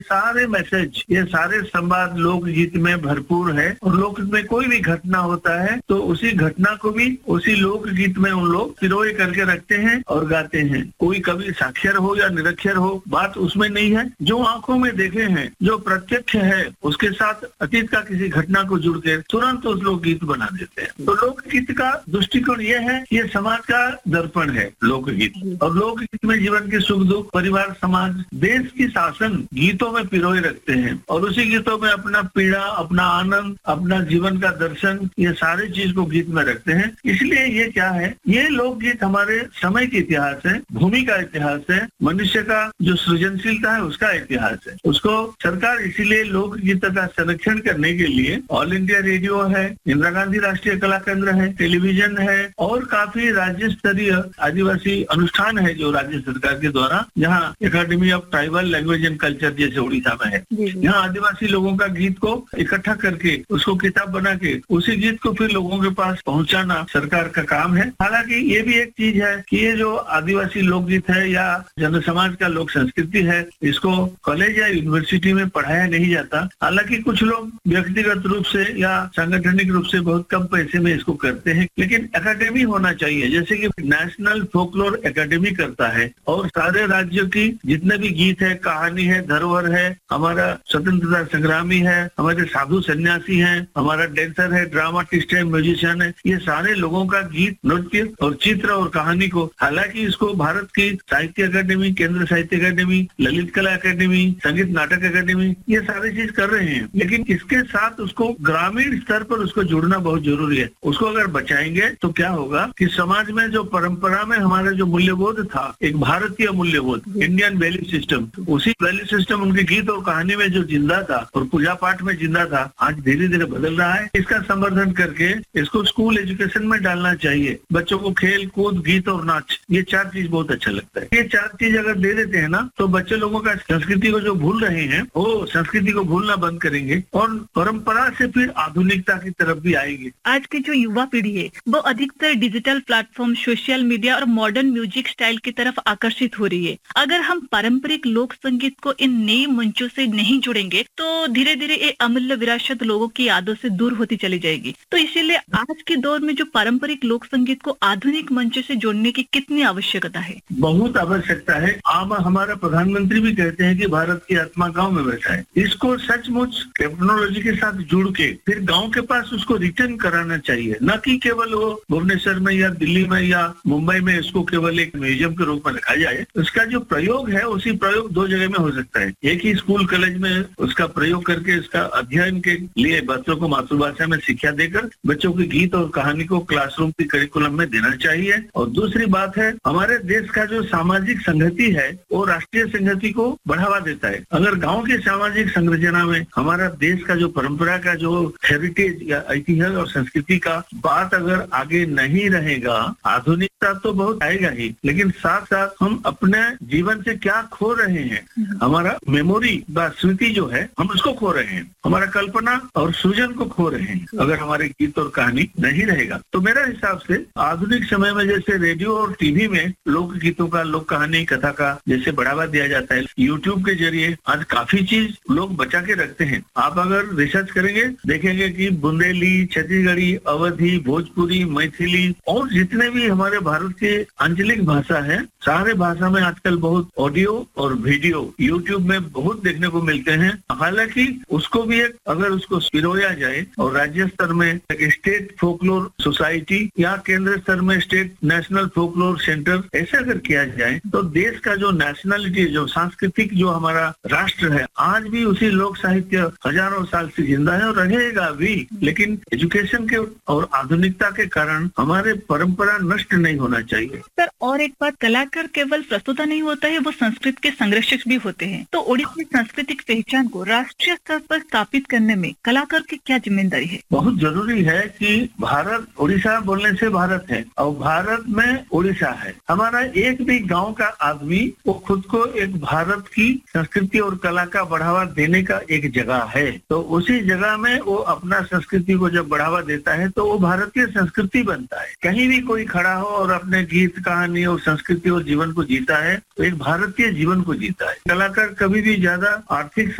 सारे मैसेज, ये सारे संवाद लोकगीत में भरपूर है। और लोकगीत में कोई भी घटना होता है तो उसी घटना को भी उसी लोकगीत में उन लोग पिरोए करके रखते हैं और गाते हैं। कोई कभी साक्षर हो या निरक्षर हो, बात उसमें नहीं है। जो आंखों में देखे हैं, जो प्रत्यक्ष है, उसके साथ अतीत का किसी घटना को जुड़ के तुरंत उस लोकगीत बना देते हैं। तो लोकगीत का दृष्टिकोण ये है, ये समाज का दर्पण है लोकगीत। और लोकगीत में जीवन के सुख दुख, परिवार, समाज, देश की शासन गीतों में पिरोए रखते हैं। और उसी गीतों में अपना पीड़ा, अपना आनंद, अपना जीवन का दर्शन, ये सारी चीज को गीत में रखते हैं। इसलिए ये क्या है, ये लोकगीत हमारे समय के इतिहास है, भूमि का इतिहास है, मनुष्य का जो सृजनशीलता है उसका इतिहास है। उसको सरकार इसीलिए लोकगीत का संरक्षण करने के लिए ऑल इंडिया रेडियो है, इंदिरा गांधी राष्ट्रीय कला केंद्र है, टेलीविजन है और काफी राज्य स्तरीय आदिवासी अनुष्ठान है जो राज्य सरकार के द्वारा, जहाँ academy of tribal language and culture जैसे उड़ीसा में है, यहाँ आदिवासी लोगों का गीत को इकट्ठा करके उसको किताब बना के उसी गीत को फिर लोगों के पास पहुंचाना सरकार का काम है। हालांकि ये भी एक चीज है कि ये जो आदिवासी लोकगीत है या जन समाज का लोक संस्कृति है, इसको कॉलेज या यूनिवर्सिटी में पढ़ाया नहीं जाता। हालांकि कुछ लोग व्यक्तिगत रूप से या सांगठनिक रूप से बहुत कम पैसे में इसको करते हैं, लेकिन एकेडमी होना चाहिए, जैसे कि नेशनल फोकलोर एकेडमी करता है और सारे राज्यों की जितने भी गीत है, कहानी है, धरोहर है, हमारा स्वतंत्रता संग्रामी है, हमारे साधु सन्यासी हैं, हमारा डांसर है, ड्रामाटिस्ट है, म्यूजिशियन है, ये सारे लोगों का गीत, नृत्य और चित्र और कहानी को, हालांकि इसको भारत की साहित्य अकादमी, केंद्र साहित्य अकादमी, ललित कला अकादमी, संगीत नाटक अकादमी, ये सारी चीज कर रहे हैं, लेकिन इसके साथ उसको ग्रामीण स्तर पर उसको जुड़ना बहुत जरूरी है। उसको अगर बचाएंगे तो क्या होगा कि समाज में जो परंपरा में हमारा जो मूल्यबोध था, एक भारतीय मूल्यबोध, इंडियन वैल्यू सिस्टम, उसी वैल्यू सिस्टम उनके गीत और कहानी में जो जिंदा था और पूजा पाठ में जिंदा था, आज धीरे धीरे बदल रहा है। इसका संवर्धन करके इसको स्कूल एजुकेशन में डालना चाहिए। बच्चों को खेल कूद, गीत और नाच, ये चार चीज बहुत अच्छा लगता है। ये चार चीज अगर दे देते हैं ना, तो बच्चे लोगों का संस्कृति को जो भूल रहे हैं वो संस्कृति को भूलना बंद करेंगे और परंपरा से फिर आधुनिकता की तरफ भी आएंगे। आज की जो युवा पीढ़ी है वो अधिकतर डिजिटल प्लेटफॉर्म, सोशल मीडिया और मॉडर्न म्यूजिक स्टाइल की तरफ आकर्षित हो रही है। अगर हम पारंपरिक लोक संगीत को इन नए मंचों से नहीं जुड़ेंगे तो धीरे धीरे ये अमूल्य विरासत लोगों की यादों से दूर होती चली जाएगी। तो इसीलिए आज के दौर में जो पारंपरिक लोक संगीत को आधुनिक मंचों से जोड़ने की कितनी आवश्यकता है? बहुत आवश्यकता है। आम हमारा प्रधानमंत्री भी कहते हैं कि भारत की आत्मा गांव में बैठा है। इसको सचमुच टेक्नोलॉजी के साथ जुड़ के फिर गांव के पास उसको रिटर्न कराना चाहिए, न कि केवल वो भुवनेश्वर में या दिल्ली में या मुंबई में इसको केवल एक म्यूजियम के रूप में रखा जाए। उसका जो प्रयोग है उसी प्रयोग दो जगह में हो सकता है। एक ही स्कूल कॉलेज में उसका प्रयोग करके इसका अध्ययन के लिए बच्चों को मातृभाषा में शिक्षा देकर बच्चों की गीत और कहानी को क्लासरूम की करिकुलम में देना चाहिए। और दूसरी बात है, हमारे देश का जो सामाजिक संगति है वो राष्ट्रीय संगति को बढ़ावा देता है। अगर गांव की सामाजिक संरचना में हमारा देश का जो परंपरा का जो हेरिटेज या इतिहास और संस्कृति का बात अगर आगे नहीं रहेगा, आधुनिकता तो बहुत आएगा ही, लेकिन साथ साथ हम अपने जीवन से क्या खो रहे हैं, हमारा मेमोरी व स्मृति जो है हम उसको खो रहे हैं, हमारा कल्पना और सृजन को खो रहे हैं। अगर हमारे गीत और कहानी नहीं रहेगा तो मेरा हिसाब से आधुनिक समय में जैसे रेडियो और टीवी में लोक गीतों का, लोक कहानी, कथा का जैसे बढ़ावा दिया जाता है, यूट्यूब के जरिए आज काफी चीज लोग बचा के रखते हैं। आप अगर रिसर्च करेंगे देखेंगे कि बुंदेली, छत्तीसगढ़ी, अवधी, भोजपुरी, मैथिली और जितने भी हमारे भारत के आंचलिक भाषा है, सारे भाषा में आजकल बहुत ऑडियो और वीडियो यूट्यूब में बहुत देखने को मिलते हैं। हालांकि उसको भी एक अगर उसको पिरोया जाए और राज्य स्तर में स्टेट फोकलोर सोसाइटी या केंद्र स्तर में स्टेट नेशनल फोकलोर सेंटर ऐसा अगर किया जाए तो देश का जो नेशनलिटी, जो सांस्कृतिक जो हमारा राष्ट्र है, आज भी उसी लोक साहित्य हजारों साल से जिंदा है और रहेगा भी। लेकिन एजुकेशन के और आधुनिकता के कारण हमारे परंपरा नष्ट नहीं होना चाहिए। सर, और एक बात, कलाकार केवल प्रस्तुता नहीं होता है, वो संस्कृत के संरक्षक भी होते हैं। तो ओडिसी सांस्कृतिक पहचान को राष्ट्रीय स्तर पर स्थापित करने में कलाकार की क्या जिम्मेदारी है? बहुत जरूरी है कि भारत, उड़ीसा बोलने से भारत है और भारत में उड़ीसा है। हमारा एक भी गांव का आदमी वो खुद को एक भारत की संस्कृति और कला का बढ़ावा देने का एक जगह है, तो उसी जगह में वो अपना संस्कृति को जब बढ़ावा देता है तो वो भारतीय संस्कृति बनता है। कहीं भी कोई खड़ा हो और अपने गीत, कहानी और संस्कृति और जीवन को जीता है तो एक भारतीय जीवन को जीता है। कलाकार कभी भी ज्यादा आर्थिक